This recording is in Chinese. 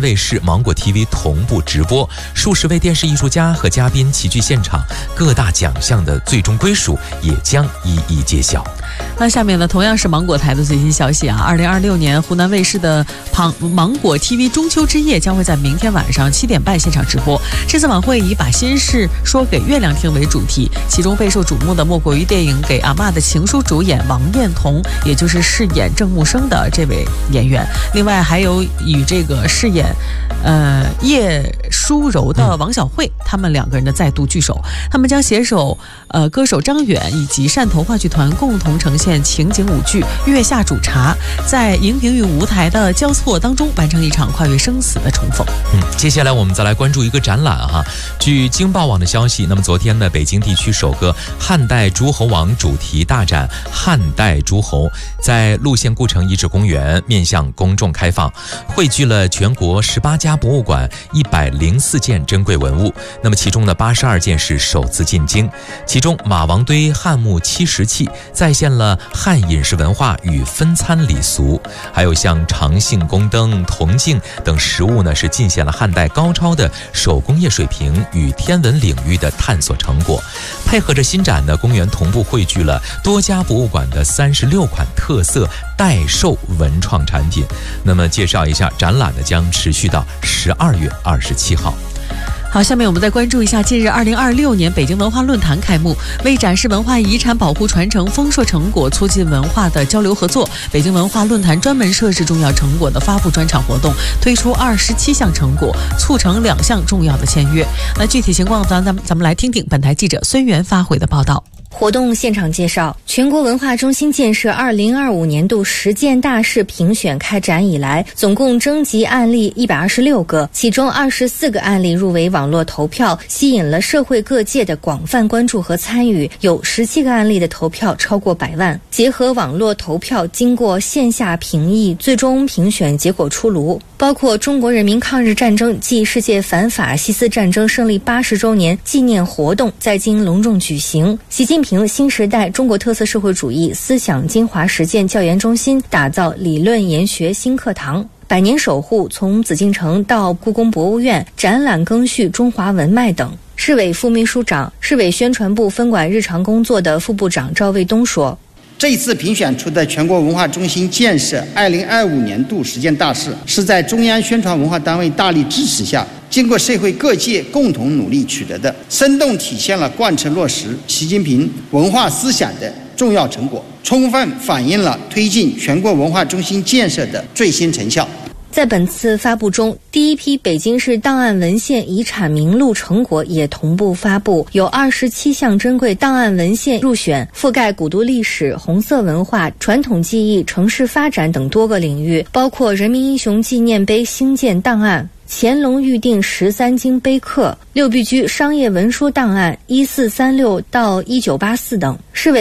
卫视、芒果 TV 同步直播，数十位电视艺术家和嘉宾齐聚现场，各大奖项的最终归属也将一一揭晓。 那下面呢，同样是芒果台的最新消息啊，2026年湖南卫视的芒果 TV 中秋之夜将会在明天晚上7点半现场直播。这次晚会以把心事说给月亮听为主题，其中备受瞩目的莫过于电影《给阿嬷的情书》主演王彦彤，也就是饰演郑木生的这位演员。另外还有与这个饰演叶舒柔的王小慧，他们两个人的再度聚首，他们将携手歌手张远以及汕头话剧团共同呈现情景舞剧《月下煮茶》，在荧屏与舞台的交错当中完成一场跨越生死的重逢。 接下来我们再来关注一个展览哈。据京报网的消息，那么昨天呢，北京地区首个汉代诸侯王主题大展“汉代诸侯”在路县故城遗址公园面向公众开放，汇聚了全国18家博物馆104件珍贵文物。那么其中呢，82件是首次进京，其中马王堆汉墓70器再现了汉饮食文化与分餐礼俗，还有像长信宫灯、铜镜等实物呢，是尽显了汉代高超的手工业水平与天文领域的探索成果。配合着新展呢，公园同步汇聚了多家博物馆的36款特色代售文创产品。那么介绍一下，展览呢将持续到12月27号。 好，下面我们再关注一下，近日2026年北京文化论坛开幕，为展示文化遗产保护传承丰硕成果，促进文化的交流合作，北京文化论坛专门设置重要成果的发布专场活动，推出27项成果，促成2项重要的签约。那具体情况咱们来听听本台记者孙源发回的报道。 活动现场介绍，全国文化中心建设2025年度10件大事评选开展以来，总共征集案例126个，其中24个案例入围网络投票，吸引了社会各界的广泛关注和参与，有17个案例的投票超过100万。结合网络投票，经过线下评议，最终评选结果出炉，包括中国人民抗日战争暨世界反法西斯战争胜利80周年纪念活动在京隆重举行，习近平新时代中国特色社会主义思想精华实践教研中心打造理论研学新课堂，100年守护从紫禁城到故宫博物院，展览更续中华文脉等。市委副秘书长、市委宣传部分管日常工作的副部长赵卫东说， 这次评选出的全国文化中心建设2025年度10件大事，是在中央宣传文化单位大力支持下，经过社会各界共同努力取得的，生动体现了贯彻落实习近平文化思想的重要成果，充分反映了推进全国文化中心建设的最新成效。 在本次发布中，第一批北京市档案文献遗产名录成果也同步发布，有27项珍贵档案文献入选，覆盖古都历史、红色文化、传统技艺、城市发展等多个领域，包括人民英雄纪念碑兴建档案、乾隆预定13经碑刻、六必居商业文书档案1436到1984等。市委